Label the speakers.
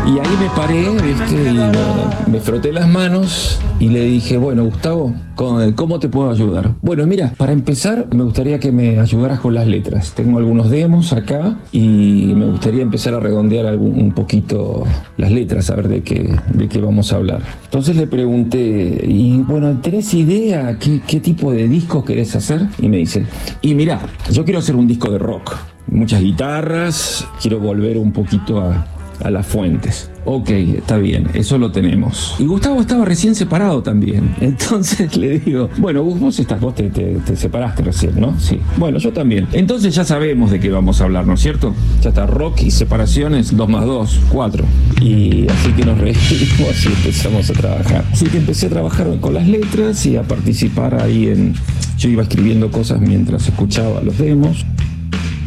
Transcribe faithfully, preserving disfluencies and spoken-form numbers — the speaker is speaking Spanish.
Speaker 1: Y ahí me paré, ¿viste? Y bueno, me froté las manos y le dije, bueno, Gustavo, ¿cómo te puedo ayudar? Bueno, mira, para empezar, me gustaría que me ayudaras con las letras. Tengo algunos demos acá y me gustaría empezar a redondear algún, un poquito las letras, a ver de qué, de qué vamos a hablar. Entonces le pregunté, y bueno, ¿tenés idea qué, qué tipo de discos querés hacer? Y me dice, y mira, yo quiero hacer un disco de rock. Muchas guitarras, quiero volver un poquito a... a las fuentes. Ok, está bien, eso lo tenemos. Y Gustavo estaba recién separado también. Entonces le digo, bueno, vos estás, vos te, te, te separaste recién, ¿no? Sí. Bueno, yo también. Entonces ya sabemos de qué vamos a hablar, ¿no es cierto? Ya está, rock y separaciones, dos más dos, cuatro. Y así que nos reímos y empezamos a trabajar. Así que empecé a trabajar con las letras y a participar ahí en... Yo iba escribiendo cosas mientras escuchaba los demos.